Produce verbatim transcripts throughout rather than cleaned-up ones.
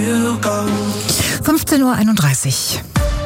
fünfzehn Uhr einunddreißig.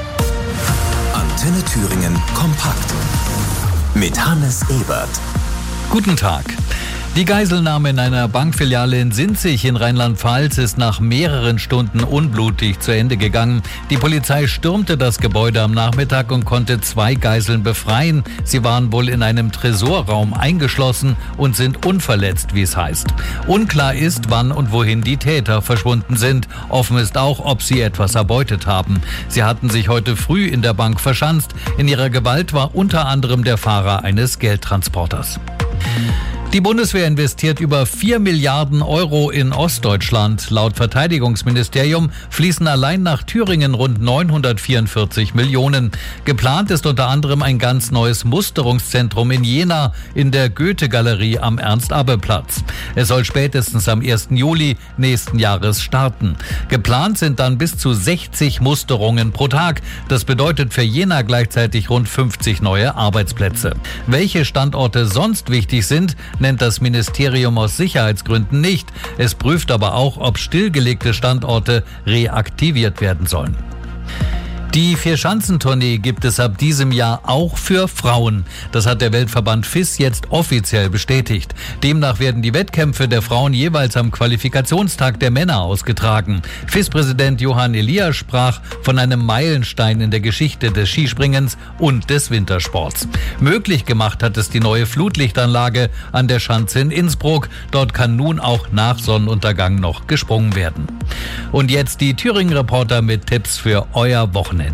Antenne Thüringen kompakt mit Hannes Ebert. Guten Tag. Die Geiselnahme in einer Bankfiliale in Sinzig in Rheinland-Pfalz ist nach mehreren Stunden unblutig zu Ende gegangen. Die Polizei stürmte das Gebäude am Nachmittag und konnte zwei Geiseln befreien. Sie waren wohl in einem Tresorraum eingeschlossen und sind unverletzt, wie es heißt. Unklar ist, wann und wohin die Täter verschwunden sind. Offen ist auch, ob sie etwas erbeutet haben. Sie hatten sich heute früh in der Bank verschanzt. In ihrer Gewalt war unter anderem der Fahrer eines Geldtransporters. Die Bundeswehr investiert über vier Milliarden Euro in Ostdeutschland. Laut Verteidigungsministerium fließen allein nach Thüringen rund neunhundertvierundvierzig Millionen. Geplant ist unter anderem ein ganz neues Musterungszentrum in Jena in der Goethe-Galerie am Ernst-Abbe-Platz. Es soll spätestens am ersten Juli nächsten Jahres starten. Geplant sind dann bis zu sechzig Musterungen pro Tag. Das bedeutet für Jena gleichzeitig rund fünfzig neue Arbeitsplätze. Welche Standorte sonst wichtig sind, nennt das Ministerium aus Sicherheitsgründen nicht. Es prüft aber auch, ob stillgelegte Standorte reaktiviert werden sollen. Die Vierschanzentournee gibt es ab diesem Jahr auch für Frauen. Das hat der Weltverband F I S jetzt offiziell bestätigt. Demnach werden die Wettkämpfe der Frauen jeweils am Qualifikationstag der Männer ausgetragen. F I S-Präsident Johann Elias sprach von einem Meilenstein in der Geschichte des Skispringens und des Wintersports. Möglich gemacht hat es die neue Flutlichtanlage an der Schanze in Innsbruck. Dort kann nun auch nach Sonnenuntergang noch gesprungen werden. Und jetzt die Thüringen-Reporter mit Tipps für euer Wochenende.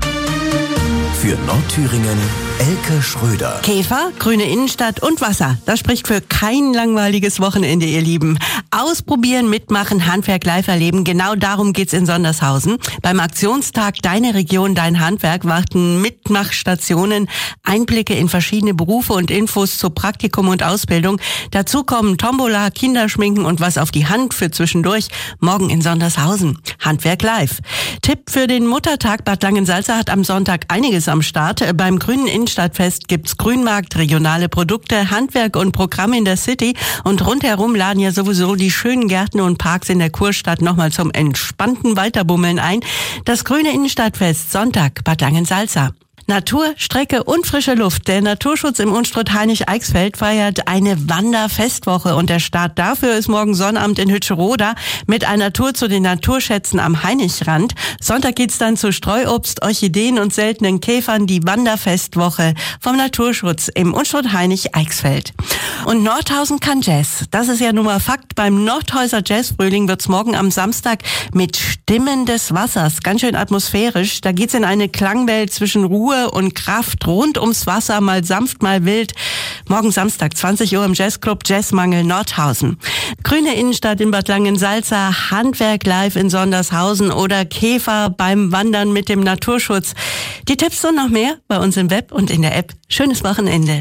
Für Nordthüringen Elke Schröder. Käfer, grüne Innenstadt und Wasser. Das spricht für kein langweiliges Wochenende, ihr Lieben. Ausprobieren, mitmachen, Handwerk live erleben. Genau darum geht's in Sondershausen. Beim Aktionstag Deine Region, dein Handwerk warten Mitmachstationen, Einblicke in verschiedene Berufe und Infos zu Praktikum und Ausbildung. Dazu kommen Tombola, Kinderschminken und was auf die Hand für zwischendurch. Morgen in Sondershausen. Handwerk live. Tipp für den Muttertag. Bad Langensalza hat am Sonntag einiges am Start. Beim Grünen Innenstadtfest gibt's Grünmarkt, regionale Produkte, Handwerk und Programme in der City. Und rundherum laden ja sowieso die schönen Gärten und Parks in der Kurstadt nochmal zum entspannten Weiterbummeln ein. Das Grüne Innenstadtfest, Sonntag, Bad Langensalza. Natur, Strecke und frische Luft. Der Naturschutz im Unstrut Hainich-Eichsfeld feiert eine Wanderfestwoche und der Start dafür ist morgen Sonnabend in Hütscheroda mit einer Tour zu den Naturschätzen am Hainigrand. Sonntag geht's dann zu Streuobst, Orchideen und seltenen Käfern, die Wanderfestwoche vom Naturschutz im Unstrut Hainich-Eichsfeld. Und Nordhausen kann Jazz. Das ist ja nun mal Fakt. Beim Nordhäuser Jazzfrühling wird's morgen am Samstag mit Stimmen des Wassers. Ganz schön atmosphärisch. Da geht's in eine Klangwelt zwischen Ruhe und Kraft rund ums Wasser, mal sanft, mal wild. Morgen Samstag, zwanzig Uhr im Jazzclub Jazzmangel Nordhausen. Grüne Innenstadt in Bad Langensalza, Handwerk live in Sondershausen oder Käfer beim Wandern mit dem Naturschutz. Die Tipps und noch mehr bei uns im Web und in der App. Schönes Wochenende.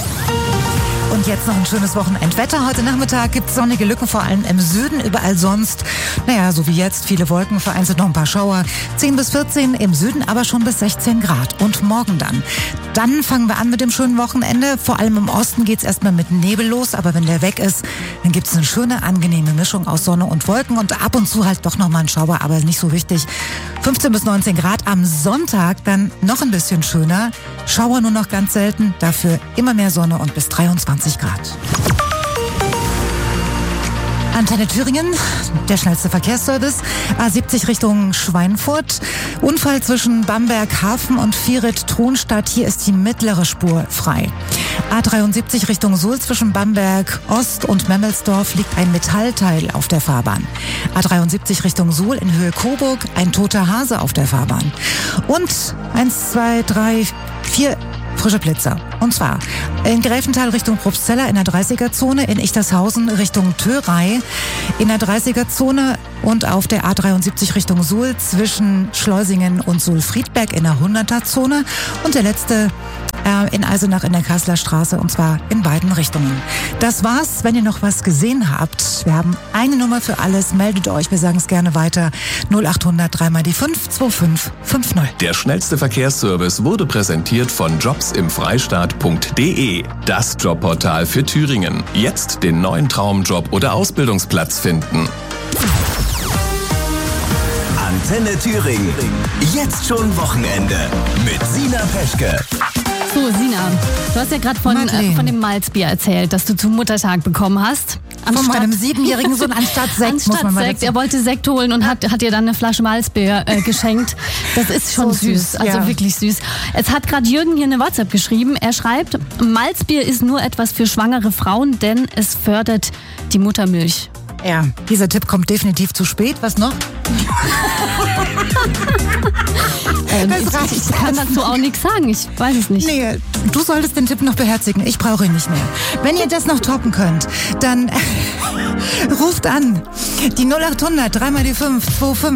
Und jetzt noch ein schönes Wochenendwetter. Heute Nachmittag gibt es sonnige Lücken, vor allem im Süden, überall sonst. Naja, so wie jetzt, viele Wolken, vereinzelt noch ein paar Schauer. zehn bis vierzehn im Süden, aber schon bis sechzehn Grad. Und morgen dann. Dann fangen wir an mit dem schönen Wochenende. Vor allem im Osten geht es erstmal mit Nebel los, aber wenn der weg ist, dann gibt es eine schöne, angenehme Mischung aus Sonne und Wolken und ab und zu halt doch nochmal ein Schauer, aber nicht so wichtig. fünfzehn bis neunzehn Grad. Am Sonntag dann noch ein bisschen schöner. Schauer nur noch ganz selten, dafür immer mehr Sonne und bis dreiundzwanzig Grad. Antenne Thüringen, der schnellste Verkehrsservice. A siebzig Richtung Schweinfurt. Unfall zwischen Bamberg Hafen und Virit-Tronstadt. Hier ist die mittlere Spur frei. A dreiundsiebzig Richtung Suhl zwischen Bamberg Ost und Memmelsdorf liegt ein Metallteil auf der Fahrbahn. A dreiundsiebzig Richtung Suhl in Höhe Coburg, ein toter Hase auf der Fahrbahn. Und eins, zwei, drei, vier frische Blitzer. Und zwar in Gräfenthal Richtung Probstzeller in der dreißiger-Zone, in Ichtershausen Richtung Thörei in der dreißiger-Zone und auf der A dreiundsiebzig Richtung Suhl zwischen Schleusingen und Suhl-Friedberg in der hunderter-Zone und der letzte äh, in Eisenach in der Kasseler Straße und zwar in beiden Richtungen. Das war's. Wenn ihr noch was gesehen habt, wir haben eine Nummer für alles. Meldet euch, wir sagen es gerne weiter. null achthundert drei mal die fünf zwei fünf fünf null. Der schnellste Verkehrsservice wurde präsentiert von jobs im freistaat punkt de. Das Jobportal für Thüringen. Jetzt den neuen Traumjob oder Ausbildungsplatz finden. Antenne Thüringen. Jetzt schon Wochenende mit Sina Peschke. So, Sina, du hast ja gerade von, äh, von dem Malzbier erzählt, das du zum Muttertag bekommen hast. Anstatt, von meinem siebenjährigen Sohn anstatt Sekt, anstatt muss man mal Sekt. Er wollte Sekt holen und hat, hat dir dann eine Flasche Malzbier äh, geschenkt. Das ist schon so süß, süß, also ja. wirklich süß. Es hat gerade Jürgen hier eine WhatsApp geschrieben. Er schreibt, Malzbier ist nur etwas für schwangere Frauen, denn es fördert die Muttermilch. Ja, dieser Tipp kommt definitiv zu spät. Was noch? ähm, ich, ich kann dazu auch nichts sagen, ich weiß es nicht. Nee, du solltest den Tipp noch beherzigen. Ich brauche ihn nicht mehr. Wenn ihr das noch toppen könnt, dann ruft an. Die null acht hundert, drei mal die fünf, zwei fünf.